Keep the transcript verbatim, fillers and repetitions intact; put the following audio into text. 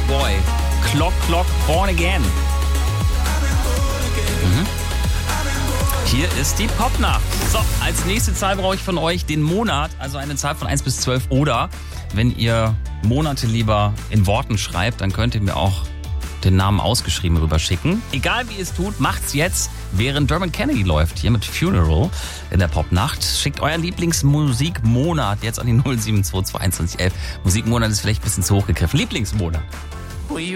Boy. Clock, Clock, Born Again. Mhm. Hier ist die Popnacht. So, als nächste Zahl brauche ich von euch den Monat, also eine Zahl von eins bis zwölf. Oder wenn ihr Monate lieber in Worten schreibt, dann könnt ihr mir auch den Namen ausgeschrieben rüberschicken. Egal wie ihr es tut, macht's jetzt, während Dermot Kennedy läuft, hier mit Funeral in der Popnacht. Schickt euren Lieblingsmusikmonat jetzt an die null sieben zwei zwei eins eins eins elf. Musikmonat ist vielleicht ein bisschen zu hoch gegriffen. Lieblingsmonat.